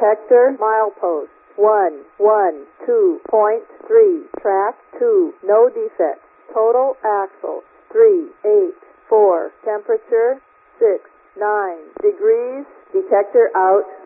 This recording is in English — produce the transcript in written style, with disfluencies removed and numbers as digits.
Detector milepost 112.3. Track 2. No defects. Total axle 384. Temperature 69 degrees. Detector out.